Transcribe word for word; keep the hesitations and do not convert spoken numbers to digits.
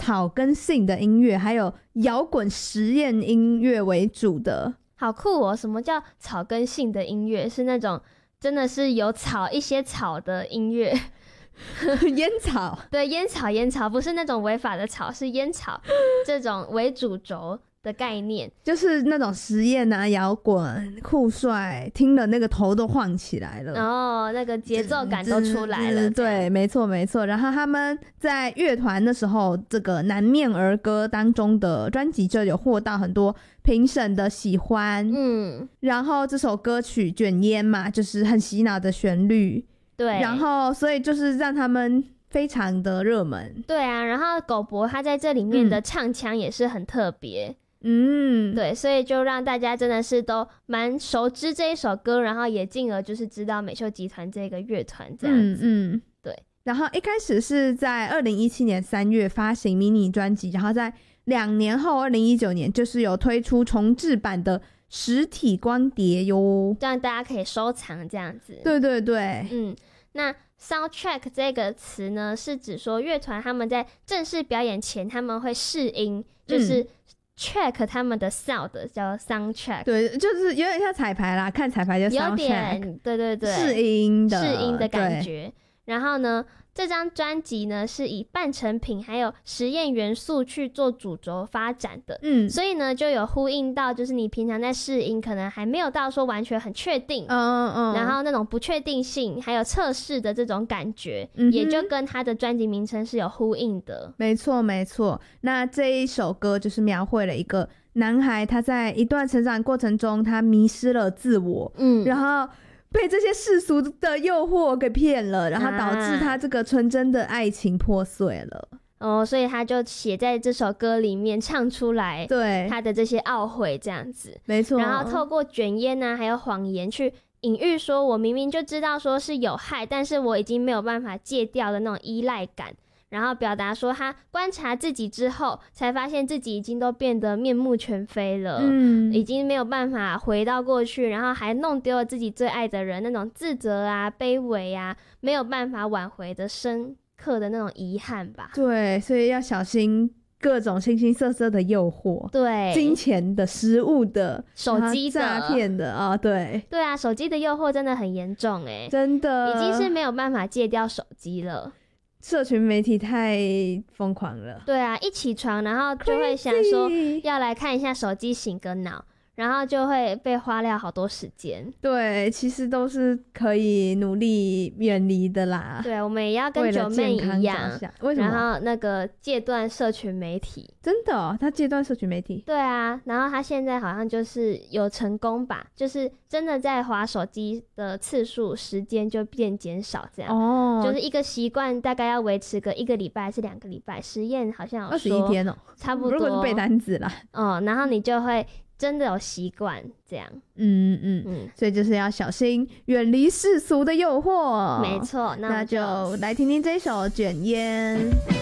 草跟性的音乐还有摇滚实验音乐为主的。 好酷哦！什么叫草根性的音乐？是那种真的是有草一些草的音乐烟草。 对，烟草烟草不是那种违法的草，是烟草这种为主轴的概念， 就是那种实验啊，摇滚酷帅，听了那个头都晃起来了， 然后那个节奏感都出来了。 对，没错没错。然后他们在乐团的时候，这个南面儿歌当中的专辑就有获到很多评审的喜欢。嗯，然后这首歌曲卷烟嘛，就是很洗脑的旋律。对，然后所以就是让他们非常的热门。 对啊，然后狗博他在这里面的唱腔也是很特别。嗯，对，所以就让大家真的是都蛮熟知这一首歌，然后也进而就是知道美秀集团这个乐团这样子。嗯嗯，对。 然后一开始是在二零一七年三月发行迷你专辑，然后在两年后二零一九年就是有推出重制版的实体光碟哟， 这样大家可以收藏这样子。 对对对， 嗯，那 soundtrack 这个词呢，是指说乐团他们在正式表演前他们会试音，就是、嗯check 他们的 sound 叫 soundtrack， 对，就是有点像彩排啦，看彩排就 soundtrack， 有点对对对， 试音的试音的感觉。然后呢，这张专辑呢是以半成品还有实验元素去做主轴发展的，嗯，所以呢就有呼应到，就是你平常在试音可能还没有到说完全很确定，嗯嗯，然后那种不确定性还有测试的这种感觉，嗯，也就跟他的专辑名称是有呼应的。 没错没错，那这一首歌就是描绘了一个男孩他在一段成长过程中他迷失了自我，嗯，然后被这些世俗的诱惑给骗了，然后导致他这个纯真的爱情破碎了。 哦，所以他就写在这首歌里面唱出来，对他的这些懊悔这样子， 没错。 然后透过卷烟啊，还有谎言去隐喻说，我明明就知道说是有害，但是我已经没有办法戒掉的那种依赖感。然后表达说他观察自己之后才发现自己已经都变得面目全非了，嗯，已经没有办法回到过去，然后还弄丢了自己最爱的人，那种自责啊卑微啊没有办法挽回的深刻的那种遗憾吧。 对，所以要小心各种形形色色的诱惑， 对， 金钱的食物的手机的诈骗的啊，对对啊，手机的诱惑真的很严重耶， 真的已经是没有办法戒掉手机了， 社群媒体太疯狂了。 对啊，一起床然后就会想说要来看一下手机醒个脑，然后就会被花掉好多时间。 对，其实都是可以努力远离的啦。 对，我们也要跟九妹一样， 为什么？ 然后那个戒断社群媒体。 真的哦，他戒断社群媒体？ 对啊，然后他现在好像就是有成功吧，就是真的在滑手机的次数时间就变减少这样。哦，就是一个习惯大概要维持个一个礼拜还是两个礼拜，实验好像有说二十一天哦， 差不多。 如果是背单词啦， 哦，然后你就会真的有习惯这样。 嗯嗯嗯，所以就是要小心远离世俗的诱惑。 没错， 那就来听听这首卷烟。